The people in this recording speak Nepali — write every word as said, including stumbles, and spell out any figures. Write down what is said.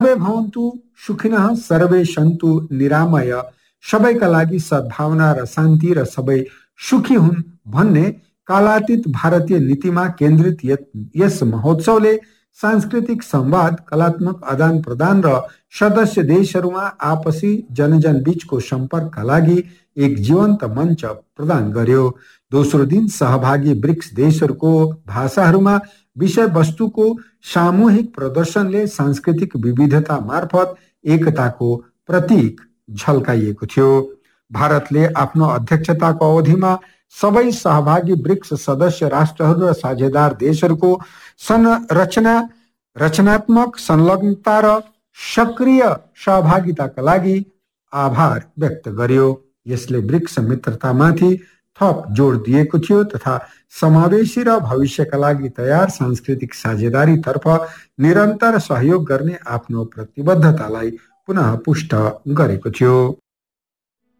सर्वे भवन्तु सुखिनः सर्वे सन्तु निरामय, सबैका लागि सद्भावना र शान्ति र सबै सुखी हुन् भन्ने कालातीत भारतीय नीतिमा केन्द्रित यस महोत्सवले सांस्कृतिक संवाद, कलात्मक आदान प्रदान र सदस्य देशहरूमा आपसी जनजन बीचको सम्पर्कका लागि एक जीवन्त मञ्च प्रदान गर्यो। दोस्रो दिन सहभागी ब्रिक्स देशहरूको भाषाहरूमा विषय वस्तुको सामूहिक प्रदर्शनले सांस्कृतिक विविधता मार्फत एकताको प्रतीक झल्काइएको थियो। भारतले आफ्नो अध्यक्षताको अवधिमा सबै सहभागी ब्रिक्स सदस्य राष्ट्रहरू र साझेदार देशहरूको संरचना रचनात्मक संलग्नता र सक्रिय सहभागिताका लागि आभार व्यक्त गर्यो। यसले ब्रिक्स मित्रतामाथि थप जोड दिएको थियो तथा समावेशी र भविष्यका लागि तयार सांस्कृतिक साझेदारीतर्फ निरन्तर सहयोग गर्ने आफ्नो प्रतिबद्धतालाई पुनः पुष्ट गरेको थियो।